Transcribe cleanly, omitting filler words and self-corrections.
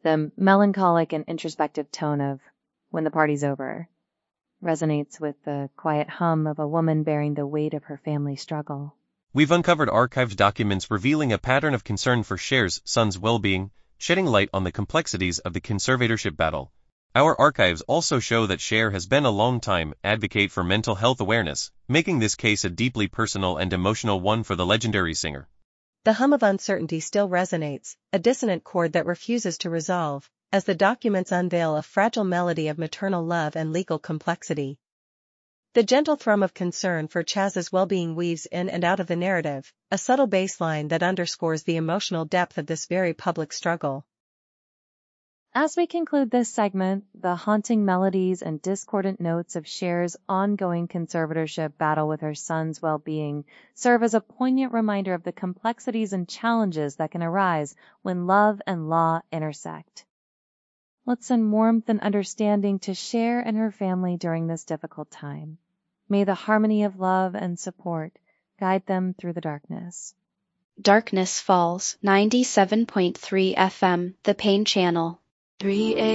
The melancholic and introspective tone of "When the Party's Over" resonates with the quiet hum of a woman bearing the weight of her family struggle. We've uncovered archived documents revealing a pattern of concern for Cher's son's well-being, shedding light on the complexities of the conservatorship battle. Our archives also show that Cher has been a long-time advocate for mental health awareness, making this case a deeply personal and emotional one for the legendary singer. The hum of uncertainty still resonates, a dissonant chord that refuses to resolve, as the documents unveil a fragile melody of maternal love and legal complexity. The gentle thrum of concern for Chaz's well-being weaves in and out of the narrative, a subtle bass line that underscores the emotional depth of this very public struggle. As we conclude this segment, the haunting melodies and discordant notes of Cher's ongoing conservatorship battle with her son's well-being serve as a poignant reminder of the complexities and challenges that can arise when love and law intersect. Let's send warmth and understanding to Cher and her family during this difficult time. May the harmony of love and support guide them through the darkness. Darkness Falls, 97.3 FM, The Pain Channel. 3